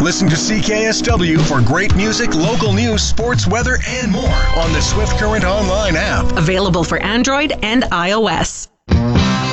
Listen to CKSW for great music, local news, sports, weather, and more on the Swift Current Online app. Available for Android and iOS.